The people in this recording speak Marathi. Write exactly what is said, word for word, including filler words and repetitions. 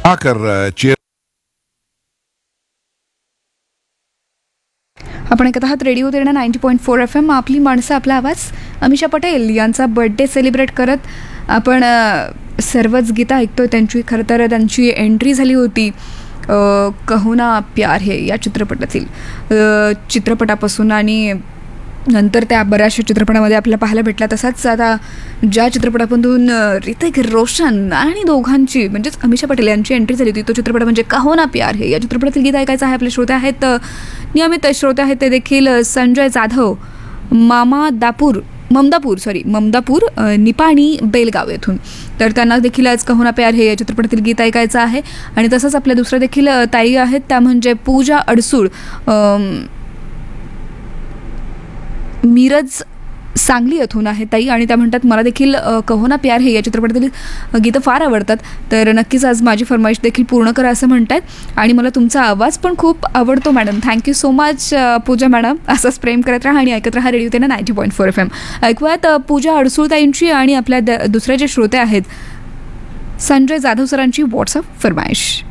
आकर चेयर। आपण ऐकत आहात radio Terna ninety point four F M, आपली माणसं आपला आवाज. अमिषा पटेल यांचा बर्थडे सेलिब्रेट करत आपण सर्वच गीतं ऐकतोय. त्यांची खरं तर त्यांची एंट्री झाली होती कहो ना प्यार है या चित्रपटातील चित्रपटापासून, आणि नंतर त्या बऱ्याचशा चित्रपटामध्ये आपल्याला पाहायला भेटला. तसाच आता ज्या चित्रपटामधून ऋतिक रोशन आणि दोघांची म्हणजेच अमिषा पटेल यांची एंट्री झाली होती तो चित्रपट म्हणजे कहो ना प्यार है. या चित्रपटातील गीत ऐकायचं आहे. आपले श्रोते आहेत, नियमित श्रोते आहेत ते देखील संजय जाधव, मामा दापूर ममदापूर सॉरी ममदापूर निपाणी बेलगाव येथून. तर त्यांना देखील आज कहो ना प्यार हे या चित्रपटातील गीत ऐकायचं आहे. आणि तसंच आपल्या दुसऱ्या देखील ताई आहेत, त्या म्हणजे पूजा अडसूळ, मिरज सांगली येथून आहे ताई, आणि त्या म्हणतात मला देखील कहो ना प्यार हे या चित्रपटातील गीतं फार आवडतात. तर नक्कीच आज माझी फरमाईश देखील पूर्ण करा असं म्हणतात. आणि मला तुमचा आवाज पण खूप आवडतो मॅडम. थँक्यू सो मच पूजा मॅडम. असंच प्रेम करत राहा आणि ऐकत राहा radio Terna ninety point four F M. ऐकूयात पूजा अडसूळ ताईंची आणि आपल्या दुसरे जे श्रोते आहेत संजय जाधव सरांची व्हॉट्सअप फरमाईश.